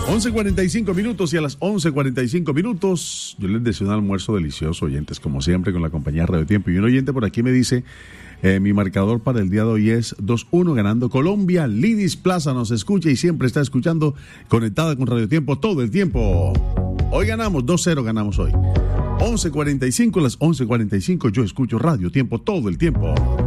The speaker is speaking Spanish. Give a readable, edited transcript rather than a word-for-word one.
11:45 minutos y a las 11:45 minutos yo les deseo un almuerzo delicioso, oyentes, como siempre, con la compañía Radio Tiempo. Y un oyente por aquí me dice, mi marcador para el día de hoy es 2-1 ganando Colombia. Lidis Plaza nos escucha y siempre está escuchando, conectada con Radio Tiempo todo el tiempo. Hoy ganamos, 2-0 ganamos hoy. 11:45, las 11:45 yo escucho Radio Tiempo todo el tiempo.